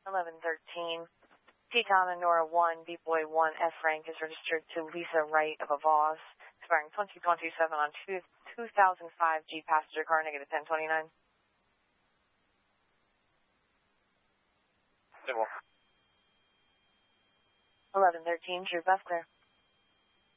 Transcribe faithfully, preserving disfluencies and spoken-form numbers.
eleven thirteen. Teton and Nora one, Deep Boy one, F rank is registered to Lisa Wright of Avaz, expiring twenty twenty-seven on two thousand five G passenger car, negative ten twenty-nine. eleven thirteen, True Bus Clear.